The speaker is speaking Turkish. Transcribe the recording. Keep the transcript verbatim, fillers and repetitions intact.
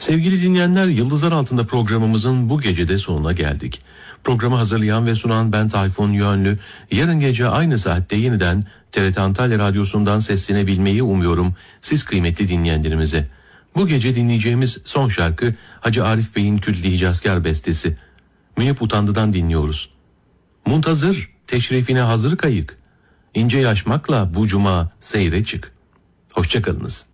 Sevgili dinleyenler, Yıldızlar Altında programımızın bu gecede sonuna geldik. Programı hazırlayan ve sunan ben Tayfun Yönlü. Yarın gece aynı saatte yeniden T R T Antalya Radyosu'ndan seslenebilmeyi umuyorum siz kıymetli dinleyenlerimize. Bu gece dinleyeceğimiz son şarkı Hacı Arif Bey'in Külli Hicazkar bestesi. Münip Utandı'dan dinliyoruz. Muntazır, teşrifine hazır kayık. İnce yaşmakla bu cuma seyre çık. Hoşçakalınız.